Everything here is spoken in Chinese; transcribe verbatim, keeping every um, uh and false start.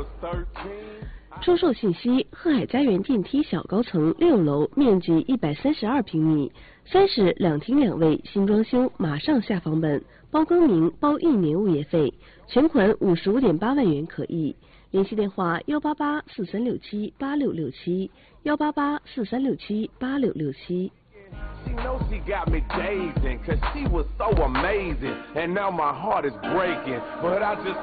出售信息：鹤海家园电梯小高层六楼，面积一百三十二平米，三室两厅两卫，新装修，马上下房本，包更名，包一年物业费，全款五十五点八万元可以。联系电话：幺八八四三六七八六六七，幺八八四三六七八六六七。 She knows she got me dazing, cause she was so amazing, and now my heart is breaking, but I just